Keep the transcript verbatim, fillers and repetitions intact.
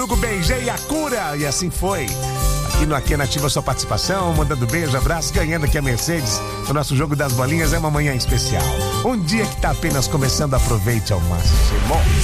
Hugo, beijei a cura. E assim foi. Aqui no Aqui é Nativa, sua participação, mandando beijo, abraço, ganhando aqui a Mercedes. O nosso jogo das bolinhas é uma manhã especial. Um dia que tá apenas começando, aproveite ao máximo.